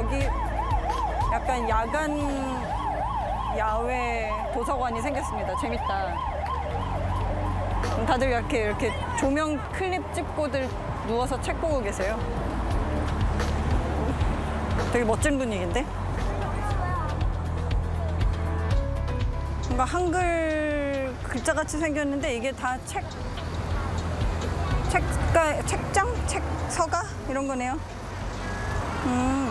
여기 약간 야간 야외 도서관이 생겼습니다. 재밌다. 다들 이렇게 조명 클립 찍고들 누워서 책 보고 계세요. 되게 멋진 분위기인데? 뭔가 한글 글자같이 생겼는데 이게 다 책장? 책 서가? 이런 거네요.